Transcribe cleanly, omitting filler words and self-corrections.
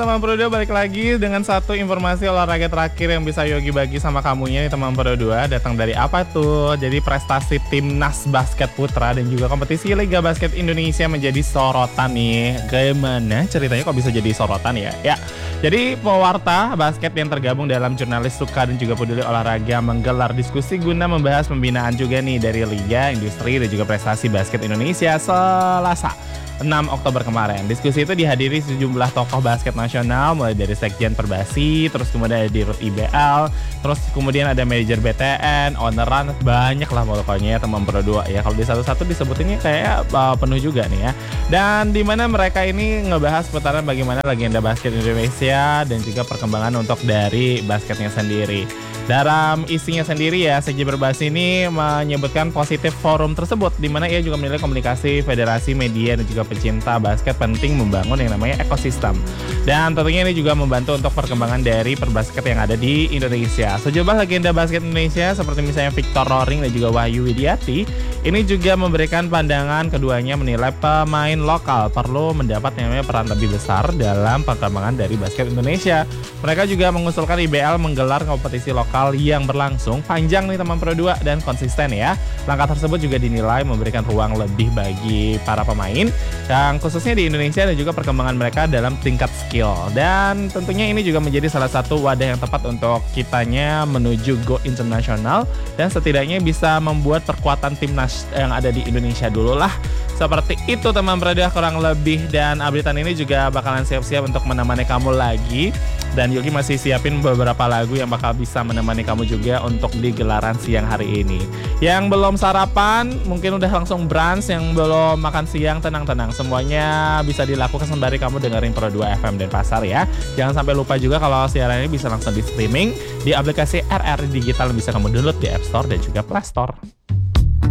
teman Pro 2, balik lagi dengan satu informasi olahraga terakhir yang bisa Yogi bagi sama kamunya nih teman Pro 2. Datang dari apa tuh? Jadi prestasi timnas basket putra dan juga kompetisi Liga Basket Indonesia menjadi sorotan nih. Gimana ceritanya kok bisa jadi sorotan ya? Ya, jadi pewarta basket yang tergabung dalam jurnalis suka dan juga peduli olahraga menggelar diskusi guna membahas pembinaan juga nih dari Liga, industri dan juga prestasi basket Indonesia Selasa 6 Oktober kemarin. Diskusi itu dihadiri sejumlah tokoh basket nasional, mulai dari Sekjen Perbasi, terus kemudian ada Dirut IBL, terus kemudian ada manajer BTN, owneran, banyak lah pokoknya ya teman Pro 2 ya. Kalau di satu-satu disebutinnya kayak penuh juga nih ya. Dan di mana mereka ini ngebahas putaran bagaimana legenda basket Indonesia dan juga perkembangan untuk dari basketnya sendiri. Dalam isinya sendiri ya, Sekjen Perbasi ini menyebutkan positif forum tersebut, di mana ia juga menilai komunikasi federasi, media, dan juga pecinta basket penting membangun yang namanya ekosistem. Dan tentunya ini juga membantu untuk perkembangan dari perbasket yang ada di Indonesia. Sejumlah legenda basket Indonesia seperti misalnya Victor Roring dan juga Wahyu Widiati, ini juga memberikan pandangan keduanya menilai pemain lokal perlu mendapat yang namanya peran lebih besar dalam perkembangan dari basket Indonesia. Mereka juga mengusulkan IBL menggelar kompetisi lokal yang berlangsung panjang nih teman Pro 2 dan konsisten ya. Langkah tersebut juga dinilai memberikan ruang lebih bagi para pemain yang khususnya di Indonesia dan juga perkembangan mereka dalam tingkat skill. Dan tentunya ini juga menjadi salah satu wadah yang tepat untuk kitanya menuju go internasional dan setidaknya bisa membuat perkuatan timnas yang ada di Indonesia dulu lah. Seperti itu teman Pro 2 kurang lebih, dan updatean ini juga bakalan siap-siap untuk menemani kamu lagi. Dan Yogi masih siapin beberapa lagu yang bakal bisa menemani kamu juga untuk di gelaran siang hari ini. Yang belum sarapan, mungkin udah langsung brunch. Yang belum makan siang, tenang-tenang. Semuanya bisa dilakukan sembari kamu dengerin Pro 2 FM dan Pasar ya. Jangan sampai lupa juga kalau siaran ini bisa langsung di streaming di aplikasi RR Digital yang bisa kamu download di App Store dan juga Play Store.